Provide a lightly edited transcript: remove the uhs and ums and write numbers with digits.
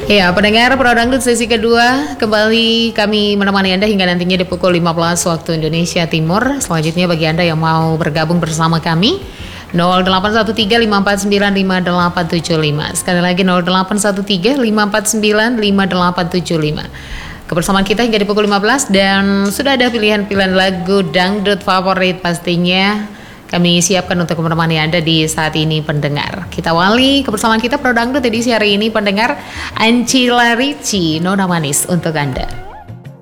Ya, pendengar Pro Dangdut sesi kedua, kembali kami menemani Anda hingga nantinya di pukul 15 waktu Indonesia Timur. Selanjutnya bagi Anda yang mau bergabung bersama kami, 081354958575. Sekali lagi 081354958575. Kebersamaan kita hingga di pukul 15 dan sudah ada pilihan-pilihan lagu dangdut favorit pastinya. Kami siapkan untuk menemani Anda di saat ini pendengar. Kita awali kebersamaan kita Pro Dangdut edisi hari ini pendengar, Ancila Ricci, Nona Manis untuk Anda.